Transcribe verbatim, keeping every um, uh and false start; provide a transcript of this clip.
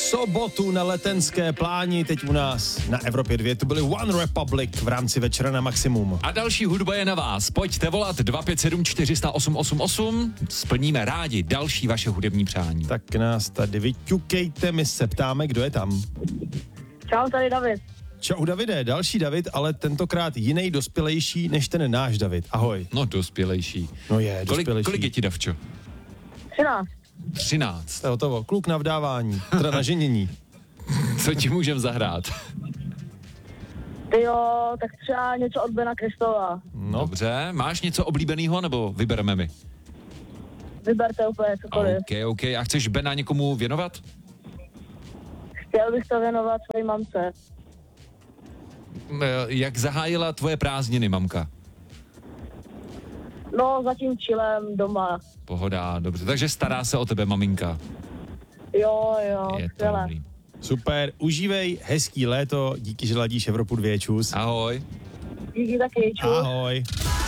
sobotu na Letenské pláni, teď u nás na Evropě dva, to byly One Republic v rámci Večera na maximum. A další hudba je na vás. Pojďte volat dva pět sedm čtyři nula osm osm osm, splníme rádi další vaše hudební přání. Tak nás tady vyťukejte, my se ptáme, kdo je tam. Čau, tady David. Čau Davide, další David, ale tentokrát jiný dospělejší než ten náš David. Ahoj. No dospělejší. No je, Kolik, dospělejší. kolik je ti, Davčo? třináct. třináct. To je hotovo, kluk na vdávání, teda na ženění. Co ti můžem zahrát? Ty jo, tak třeba něco od Bena Kristova. No. Dobře, máš něco oblíbeného, nebo vybereme my? Vyberte úplně cokoliv. OK, OK. A chceš Bena někomu věnovat? Chtěl bych to věnovat své mamce. Jak zahájila tvoje prázdniny, mamka? No, zatím chillem doma. Pohoda, dobře. Takže stará se o tebe maminka. Jo, jo, Je to skvěle. dobrý. Super, užívej hezký léto, díky, že ladíš Evropu dva, čus. Ahoj. Díky taky, čus. Ahoj.